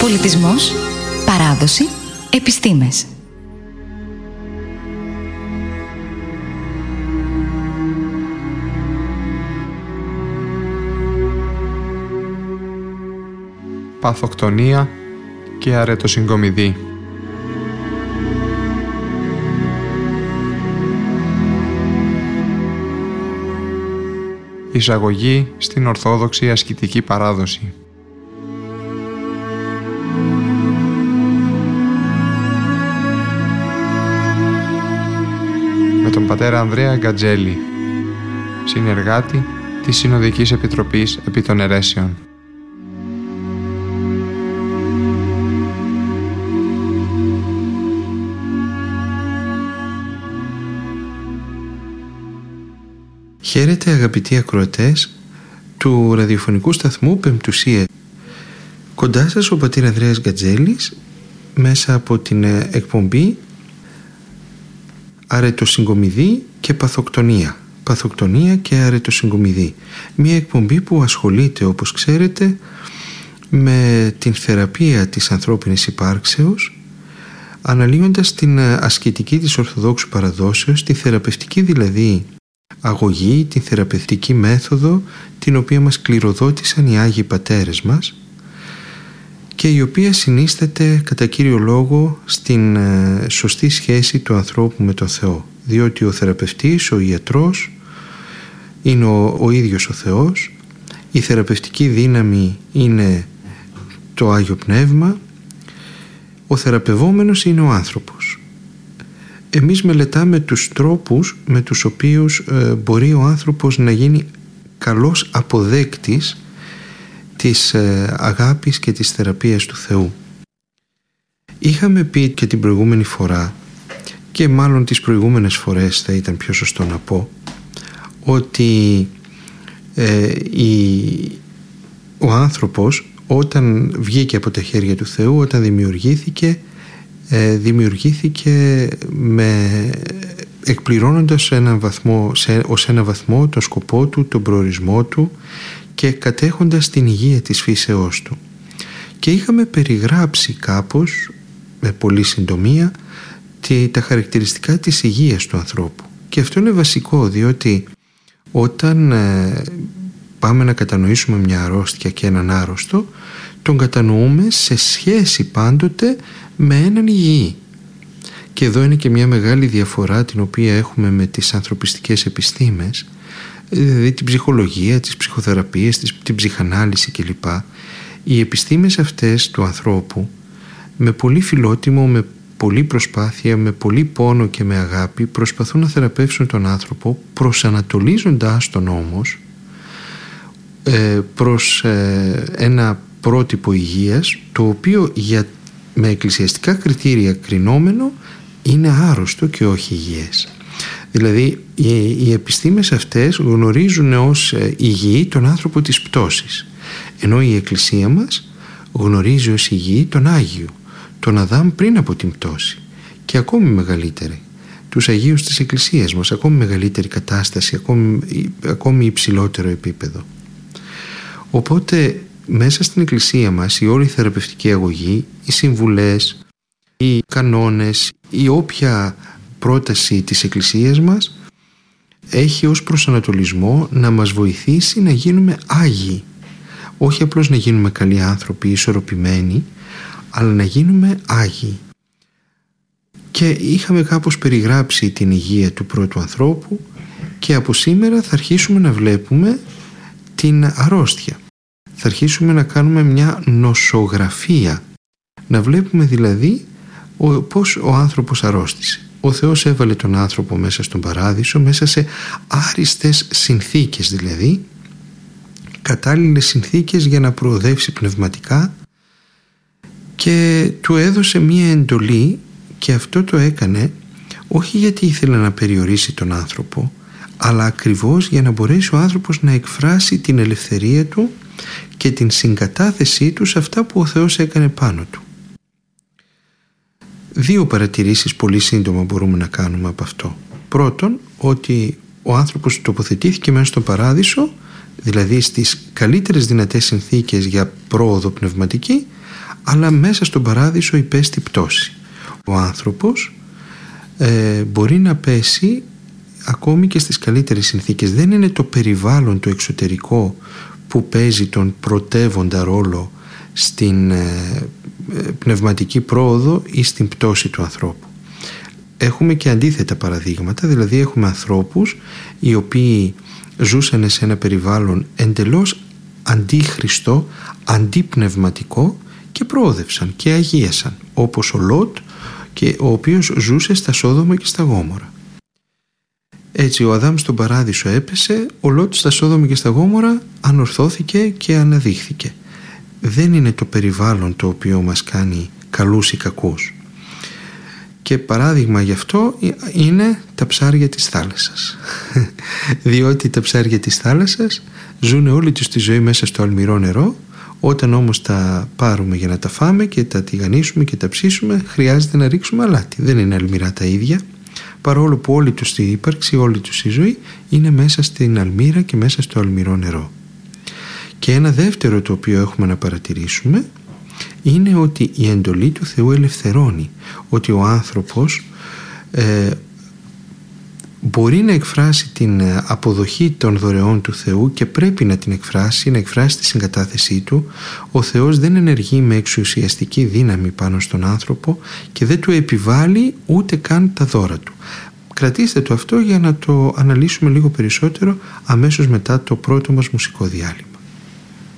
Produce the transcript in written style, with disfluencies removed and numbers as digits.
Πολιτισμός, παράδοση, επιστήμες. Παθοκτονία και αρετοσυγκομιδή. Εισαγωγή στην Ορθόδοξη ασκητική παράδοση. Με τον πατέρα Ανδρέα Γκατζέλη, συνεργάτη της Συνοδικής Επιτροπής επί των Αιρέσεων. Χαίρετε αγαπητοί ακροατές του ραδιοφωνικού σταθμού Πεμπτουσία. Κοντά σας ο πατήρ Ανδρέας Γκατζέλης μέσα από την εκπομπή Αρετοσυγκομιδή και Παθοκτονία. Παθοκτονία και αρετοσυγκομιδή. Μια εκπομπή που ασχολείται, όπως ξέρετε, με την θεραπεία της ανθρώπινης υπάρξεως, αναλύοντας την ασκητική της Ορθοδόξου παραδόσεως, τη θεραπευτική δηλαδή αγωγή, την θεραπευτική μέθοδο την οποία μας κληροδότησαν οι Άγιοι Πατέρες μας και η οποία συνίσταται κατά κύριο λόγο στην σωστή σχέση του ανθρώπου με τον Θεό, διότι ο θεραπευτής, ο ιατρός είναι ο ίδιος ο Θεός, η θεραπευτική δύναμη είναι το Άγιο Πνεύμα, ο θεραπευόμενος είναι ο άνθρωπος. Εμείς μελετάμε τους τρόπους με τους οποίους μπορεί ο άνθρωπος να γίνει καλός αποδέκτης της αγάπης και της θεραπείας του Θεού. Είχαμε πει και την προηγούμενη φορά, και μάλλον τις προηγούμενες φορές θα ήταν πιο σωστό να πω, ότι ο άνθρωπος όταν βγήκε από τα χέρια του Θεού, όταν δημιουργήθηκε εκπληρώνοντας ως ένα βαθμό τον σκοπό του, τον προορισμό του και κατέχοντας την υγεία της φύσεώς του. Και είχαμε περιγράψει κάπως, με πολύ συντομία, τα χαρακτηριστικά της υγείας του ανθρώπου. Και αυτό είναι βασικό, διότι όταν πάμε να κατανοήσουμε μια αρρώστια και έναν άρρωστο, τον κατανοούμε σε σχέση πάντοτε με έναν υγιή. Και εδώ είναι και μια μεγάλη διαφορά την οποία έχουμε με τις ανθρωπιστικές επιστήμες, δηλαδή την ψυχολογία, τις ψυχοθεραπείες, την ψυχανάλυση κλπ. Οι επιστήμες αυτές του ανθρώπου με πολύ φιλότιμο, με πολύ προσπάθεια, με πολύ πόνο και με αγάπη προσπαθούν να θεραπεύσουν τον άνθρωπο, προσανατολίζοντάς τον όμως προς ένα πρότυπο υγείας, το οποίο με εκκλησιαστικά κριτήρια κρινόμενο είναι άρρωστο και όχι υγιές. Δηλαδή οι επιστήμες αυτές γνωρίζουν ως υγιή τον άνθρωπο της πτώσης, ενώ η Εκκλησία μας γνωρίζει ως υγιή τον Άγιο, τον Αδάμ πριν από την πτώση, και ακόμη μεγαλύτερη, τους Αγίους της Εκκλησίας μας, ακόμη μεγαλύτερη κατάσταση, ακόμη υψηλότερο επίπεδο. Οπότε μέσα στην Εκκλησία μας η όλη θεραπευτική αγωγή, οι συμβουλές, οι κανόνες, η όποια πρόταση της Εκκλησίας μας έχει ως προσανατολισμό να μας βοηθήσει να γίνουμε Άγιοι. Όχι απλώς να γίνουμε καλοί άνθρωποι, ισορροπημένοι, αλλά να γίνουμε Άγιοι. Και είχαμε κάπως περιγράψει την υγεία του πρώτου ανθρώπου και από σήμερα θα αρχίσουμε να βλέπουμε την αρρώστια. Θα αρχίσουμε να κάνουμε μια νοσογραφία, να βλέπουμε δηλαδή πώς ο άνθρωπος αρρώστησε. Ο Θεός έβαλε τον άνθρωπο μέσα στον παράδεισο, μέσα σε άριστες συνθήκες, δηλαδή κατάλληλες συνθήκες για να προοδεύσει πνευματικά, και του έδωσε μία εντολή, και αυτό το έκανε όχι γιατί ήθελε να περιορίσει τον άνθρωπο, αλλά ακριβώς για να μπορέσει ο άνθρωπος να εκφράσει την ελευθερία του και την συγκατάθεσή του σε αυτά που ο Θεός έκανε πάνω του. Δύο παρατηρήσεις πολύ σύντομα μπορούμε να κάνουμε από αυτό. Πρώτον, ότι ο άνθρωπος τοποθετήθηκε μέσα στον παράδεισο, δηλαδή στις καλύτερες δυνατές συνθήκες για πρόοδο πνευματική, αλλά μέσα στον παράδεισο υπέστη πτώση. Ο άνθρωπος μπορεί να πέσει ακόμη και στις καλύτερες συνθήκες. Δεν είναι το περιβάλλον το εξωτερικό που παίζει τον πρωτεύοντα ρόλο στην πνευματική πρόοδο ή στην πτώση του ανθρώπου. Έχουμε και αντίθετα παραδείγματα, δηλαδή έχουμε ανθρώπους οι οποίοι ζούσαν σε ένα περιβάλλον εντελώς αντίχριστο, αντίπνευματικό και προόδευσαν και αγίασαν, όπως ο Λότ, και ο οποίος ζούσε στα Σόδομα και στα Γόμορα. Έτσι ο Αδάμ στον παράδεισο έπεσε, ο Λότ στα Σόδομα και στα Γόμορα ανορθώθηκε και αναδείχθηκε. Δεν είναι το περιβάλλον το οποίο μας κάνει καλούς ή κακούς. Και παράδειγμα γι' αυτό είναι τα ψάρια της θάλασσας. Διότι τα ψάρια της θάλασσας ζουν όλη τους τη ζωή μέσα στο αλμυρό νερό. Όταν όμως τα πάρουμε για να τα φάμε και τα τηγανίσουμε και τα ψήσουμε, χρειάζεται να ρίξουμε αλάτι. Δεν είναι αλμυρά τα ίδια, παρόλο που όλη τους η ύπαρξη, όλη τους η ζωή είναι μέσα στην αλμύρα και μέσα στο αλμυρό νερό. Και ένα δεύτερο το οποίο έχουμε να παρατηρήσουμε είναι ότι η εντολή του Θεού ελευθερώνει, ότι ο άνθρωπος μπορεί να εκφράσει την αποδοχή των δωρεών του Θεού και πρέπει να την εκφράσει, να εκφράσει τη συγκατάθεσή του. Ο Θεός δεν ενεργεί με εξουσιαστική δύναμη πάνω στον άνθρωπο και δεν του επιβάλλει ούτε καν τα δώρα του. Κρατήστε το αυτό για να το αναλύσουμε λίγο περισσότερο αμέσως μετά το πρώτο μας μουσικό διάλειμμα.